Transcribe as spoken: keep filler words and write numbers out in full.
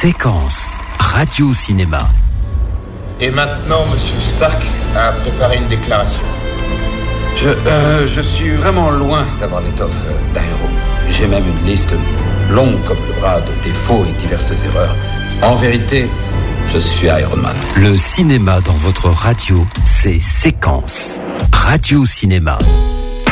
Séquence Radio-Cinéma. Et maintenant, Monsieur Stark a préparé une déclaration. Je, euh, je suis vraiment loin d'avoir l'étoffe d'un héros. J'ai même une liste longue comme le bras de défauts et diverses erreurs. En vérité, je suis Iron Man. Le cinéma dans votre radio, c'est Séquence Radio-Cinéma.